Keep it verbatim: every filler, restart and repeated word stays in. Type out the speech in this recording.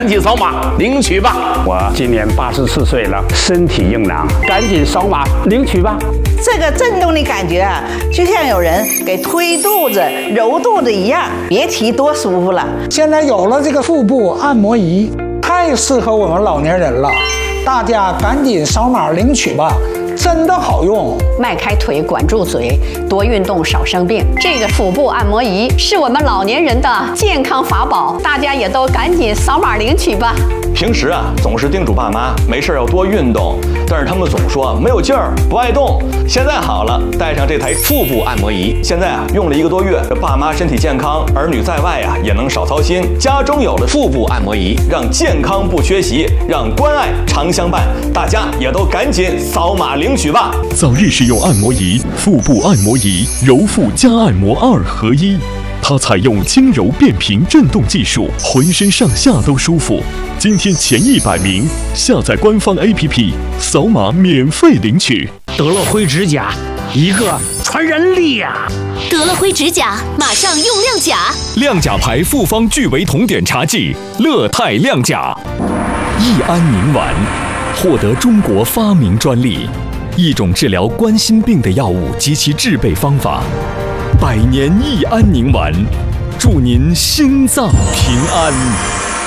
赶紧扫码领取吧！ 我今年八十四岁了，身体硬朗，赶紧扫码领取吧。 这个震动的感觉啊，就像有人给推肚子、揉肚子一样，别提多舒服了。 现在有了这个腹部按摩仪，太适合我们老年人了，大家赶紧扫码领取吧。真的好用， 迈开腿，管住嘴，多运动，少生病。这个腹部按摩仪是我们老年人的健康法宝，大家也都赶紧扫码领取吧。 平时啊，总是叮嘱爸妈没事要多运动，但是他们总说没有劲儿，不爱动。现在好了，带上这台腹部按摩仪，现在啊用了一个多月，这爸妈身体健康，儿女在外啊也能少操心。家中有了腹部按摩仪，让健康不缺席，让关爱常相伴。大家也都赶紧扫码领取吧！ 早日使用按摩仪，腹部按摩仪，揉腹加按摩二合一。它采用轻柔变频震动技术，浑身上下都舒服。今天前一百名下载官方 A P P， 扫码免费领取。 得了灰指甲，一个传人力呀！ 得了灰指甲，马上用亮甲。 亮甲牌复方聚维酮碘茶剂，乐泰亮甲。益安宁丸获得中国发明专利，一种治疗冠心病的药物及其制备方法。百年益安宁丸，祝您心脏平安。